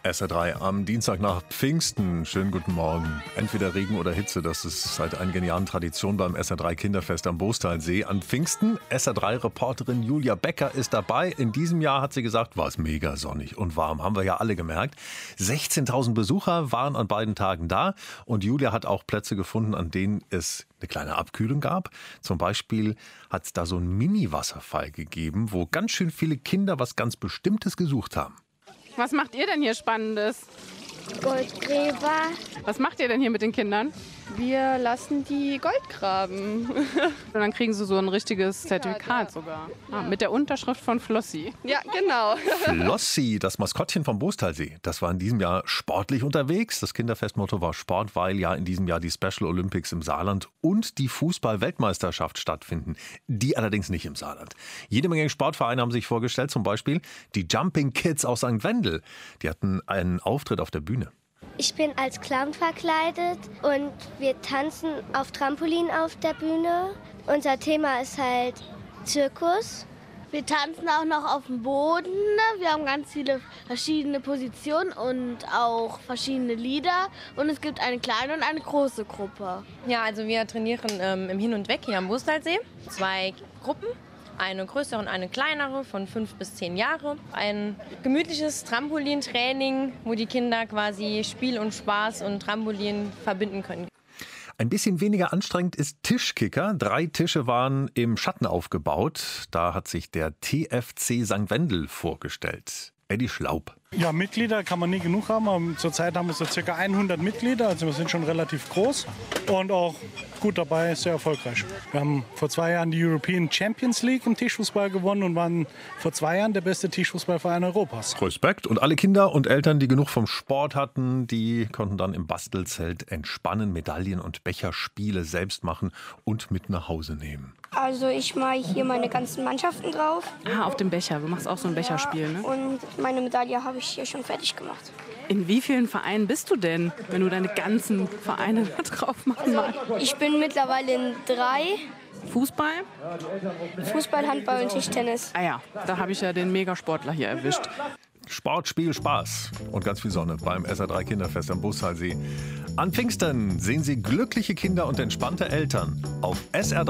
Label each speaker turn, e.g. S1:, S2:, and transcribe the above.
S1: SR3 am Dienstag nach Pfingsten. Schönen guten Morgen. Entweder Regen oder Hitze, das ist seit einigen Jahren Tradition beim SR3 Kinderfest am Boostalsee. An Pfingsten, SR3-Reporterin Julia Becker ist dabei. In diesem Jahr hat sie gesagt, war es mega sonnig und warm, haben wir ja alle gemerkt. 16.000 Besucher waren an beiden Tagen da und Julia hat auch Plätze gefunden, an denen es eine kleine Abkühlung gab. Zum Beispiel hat es da so einen Mini-Wasserfall gegeben, wo ganz schön viele Kinder was ganz Bestimmtes gesucht haben.
S2: Was macht ihr denn hier Spannendes?
S3: Goldgräber.
S2: Was macht ihr denn hier mit den Kindern?
S4: Wir lassen die Gold graben.
S2: Und dann kriegen sie so ein richtiges Zertifikat sogar. Mit der Unterschrift von Flossi.
S4: Ja, genau.
S1: Flossi, das Maskottchen vom Boostalsee, das war in diesem Jahr sportlich unterwegs. Das Kinderfestmotto war Sport, weil ja in diesem Jahr die Special Olympics im Saarland und die Fußball-Weltmeisterschaft stattfinden. Die allerdings nicht im Saarland. Jede Menge Sportvereine haben sich vorgestellt, zum Beispiel die Jumping Kids aus St. Wendel. Die hatten einen Auftritt auf der Bühne.
S3: Ich bin als Clown verkleidet und wir tanzen auf Trampolin auf der Bühne. Unser Thema ist halt Zirkus.
S5: Wir tanzen auch noch auf dem Boden. Wir haben ganz viele verschiedene Positionen und auch verschiedene Lieder. Und es gibt eine kleine und eine große Gruppe.
S6: Ja, also wir trainieren im Hin und Weg hier am Boostalsee. 2 Gruppen. Eine größere und eine kleinere von 5 bis 10 Jahre. Ein gemütliches Trampolintraining, wo die Kinder quasi Spiel und Spaß und Trampolin verbinden können.
S1: Ein bisschen weniger anstrengend ist Tischkicker. 3 Tische waren im Schatten aufgebaut. Da hat sich der TFC St. Wendel vorgestellt. Eddie Schlaub.
S7: Ja, Mitglieder kann man nie genug haben. Aber zurzeit haben wir so ca. 100 Mitglieder, also wir sind schon relativ groß und auch gut dabei, sehr erfolgreich. Wir haben vor 2 Jahren die European Champions League im Tischfußball gewonnen und waren vor 2 Jahren der beste Tischfußballverein Europas.
S1: Respekt. Und alle Kinder und Eltern, die genug vom Sport hatten, die konnten dann im Bastelzelt entspannen, Medaillen und Becherspiele selbst machen und mit nach Hause nehmen.
S3: Also ich mache hier meine ganzen Mannschaften drauf.
S2: Auf dem Becher. Du machst auch so ein Becherspiel, ne?
S3: Und meine Medaille habe ich hier schon fertig gemacht.
S2: In wie vielen Vereinen bist du denn, wenn du deine ganzen Vereine da drauf machen magst?
S3: Ich bin mittlerweile in 3.
S2: Fußball?
S3: Fußball, Handball und Tischtennis.
S2: Ah ja, da habe ich ja den Megasportler hier erwischt.
S1: Sport, Spiel, Spaß und ganz viel Sonne beim SR3 Kinderfest am Boostalsee. An Pfingsten sehen Sie glückliche Kinder und entspannte Eltern auf SR3.